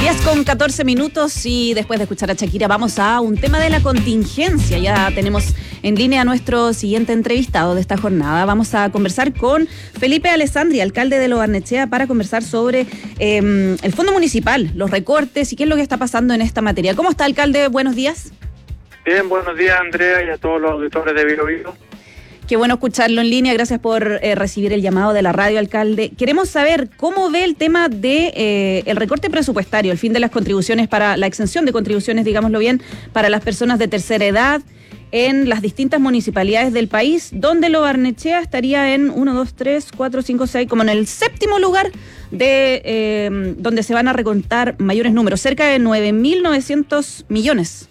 10:14 y después de escuchar a Shakira vamos a un tema de la contingencia. Ya tenemos en línea a nuestro siguiente entrevistado de esta jornada. Vamos a conversar con Felipe Alessandri, alcalde de Lo Barnechea, para conversar sobre el fondo municipal, los recortes y qué es lo que está pasando en esta materia. ¿Cómo está, alcalde? Buenos días. Bien, buenos días, Andrea, y a todos los auditores de Vivo Vivo. Qué bueno escucharlo en línea. Gracias por recibir el llamado de la radio, alcalde. Queremos saber cómo ve el tema de el recorte presupuestario, el fin de las contribuciones para la exención de contribuciones, digámoslo bien, para las personas de tercera edad en las distintas municipalidades del país, donde Lo Barnechea estaría en 1, 2, 3, 4, 5, 6, como en el séptimo lugar de donde se van a recontar mayores números, cerca de 9.900 millones.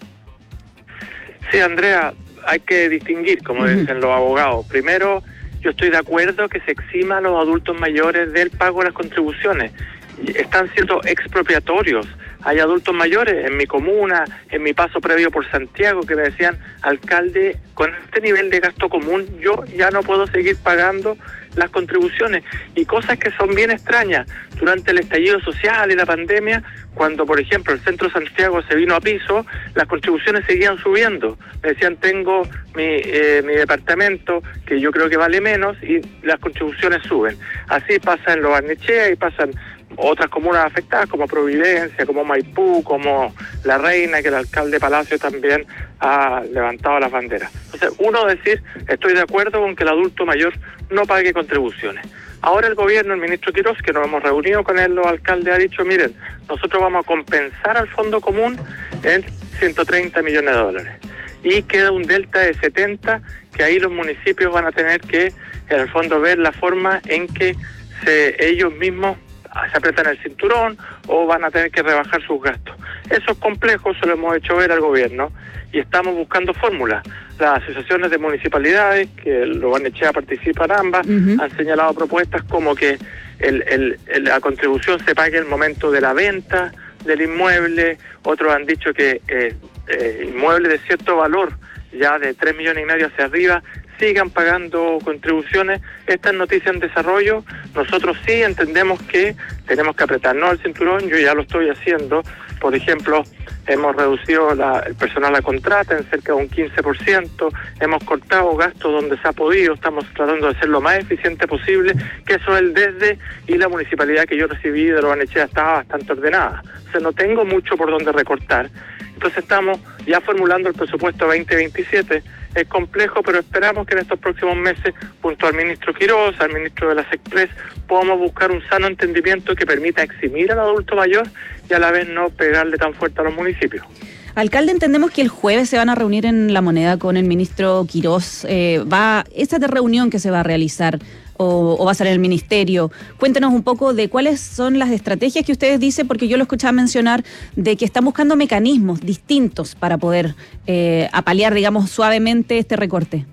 Sí, Andrea, hay que distinguir, como dicen los abogados. Primero, yo estoy de acuerdo que se exima a los adultos mayores del pago de las contribuciones. Están siendo expropiatorios. Hay adultos mayores en mi comuna, en mi paso previo por Santiago, que me decían, alcalde, con este nivel de gasto común yo ya no puedo seguir pagando las contribuciones. Y cosas que son bien extrañas. Durante el estallido social y la pandemia, cuando, por ejemplo, el centro de Santiago se vino a piso, las contribuciones seguían subiendo. Me decían, tengo mi departamento, que yo creo que vale menos, y las contribuciones suben. Así pasa en Lo Barnechea y pasan otras comunas afectadas, como Providencia, como Maipú, como La Reina, que el alcalde Palacio también ha levantado las banderas. Entonces, uno decir, estoy de acuerdo con que el adulto mayor no pague contribuciones. Ahora el gobierno, el ministro Quirós, que nos hemos reunido con él, los alcaldes, ha dicho, miren, nosotros vamos a compensar al fondo común en 130 millones de dólares. Y queda un delta de 70, que ahí los municipios van a tener que, en el fondo, ver la forma en que ellos mismos se apretan el cinturón o van a tener que rebajar sus gastos. Eso es complejo, se lo hemos hecho ver al gobierno y estamos buscando fórmulas. Las asociaciones de municipalidades, que Lo Barnechea participan ambas, han señalado propuestas como que la contribución se pague en el momento de la venta del inmueble. Otros han dicho que inmuebles de cierto valor, ya de 3,5 millones hacia arriba, sigan pagando contribuciones. Esta es noticia en desarrollo. Nosotros sí entendemos que tenemos que apretarnos el cinturón. Yo ya lo estoy haciendo. Por ejemplo, hemos reducido el personal a contrata en cerca de un 15%. Hemos cortado gastos donde se ha podido. Estamos tratando de ser lo más eficiente posible, que eso es el desde, y la municipalidad que yo recibí de Lo Barnechea estaba bastante ordenada. O sea, no tengo mucho por donde recortar. Entonces estamos ya formulando el presupuesto 2027. Es complejo, pero esperamos que en estos próximos meses, junto al ministro Quirós, al ministro de las Express, podamos buscar un sano entendimiento que permita eximir al adulto mayor y a la vez no pegarle tan fuerte a los municipios. Alcalde, entendemos que el jueves se van a reunir en La Moneda con el ministro Quirós. Esta reunión que se va a realizar o va a ser en el ministerio. Cuéntenos un poco de cuáles son las estrategias que ustedes dicen, porque yo lo escuchaba mencionar de que están buscando mecanismos distintos para poder apalear, digamos, suavemente este recorte.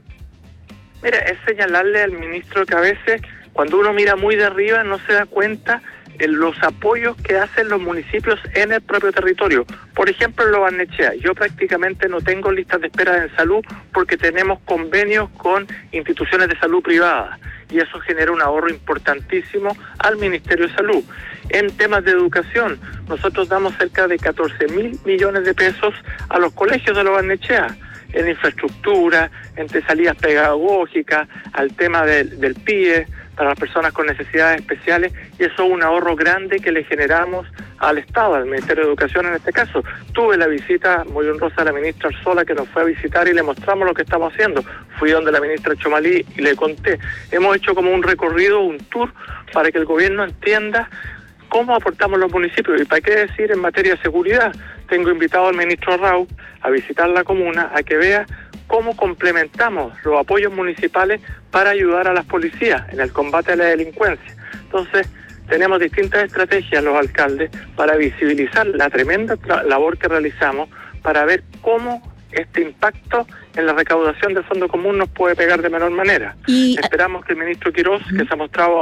Mira, es señalarle al ministro que a veces, cuando uno mira muy de arriba, no se da cuenta los apoyos que hacen los municipios en el propio territorio. Por ejemplo, en Lo Barnechea, yo prácticamente no tengo listas de espera en salud porque tenemos convenios con instituciones de salud privadas y eso genera un ahorro importantísimo al Ministerio de Salud. En temas de educación, nosotros damos cerca de 14,000 millones de pesos a los colegios de Lo Barnechea, en infraestructura, en salidas pedagógicas, al tema del PIE, para las personas con necesidades especiales, y eso es un ahorro grande que le generamos al Estado, al Ministerio de Educación en este caso. Tuve la visita muy honrosa de la ministra Arzola, que nos fue a visitar y le mostramos lo que estamos haciendo. Fui donde la ministra Chomalí y le conté. Hemos hecho como un recorrido, un tour, para que el gobierno entienda cómo aportamos los municipios. Y para qué decir en materia de seguridad, tengo invitado al ministro Rau a visitar la comuna, a que vea cómo complementamos los apoyos municipales para ayudar a las policías en el combate a la delincuencia. Entonces, tenemos distintas estrategias los alcaldes para visibilizar la tremenda labor que realizamos, para ver cómo este impacto en la recaudación del fondo común nos puede pegar de menor manera. Esperamos que el ministro Quirós, que se ha mostrado